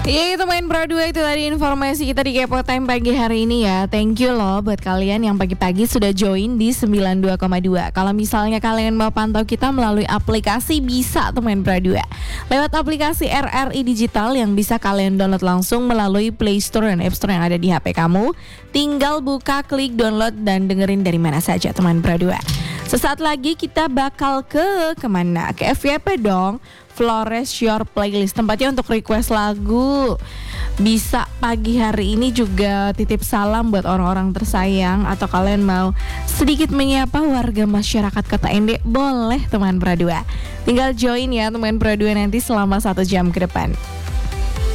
Iya itu main Pro 2 itu tadi informasi kita di Kepo Time pagi hari ini ya. Thank you loh buat kalian yang pagi-pagi sudah join di 92,2. Kalau misalnya kalian mau pantau kita melalui aplikasi bisa tuh main Pro 2. Lewat aplikasi RRI Digital yang bisa kalian download langsung melalui Play Store dan App Store yang ada di HP kamu. Tinggal buka, klik download dan dengerin dari mana saja teman Pro 2. Sesaat lagi kita bakal kemana? Ke FYP dong. Flores Your Playlist, tempatnya untuk request lagu. Bisa pagi hari ini juga titip salam buat orang-orang tersayang, atau kalian mau sedikit menyapa warga masyarakat Kota Ende, boleh teman Pro 2. Tinggal join ya teman Pro 2 nanti selama 1 jam ke depan.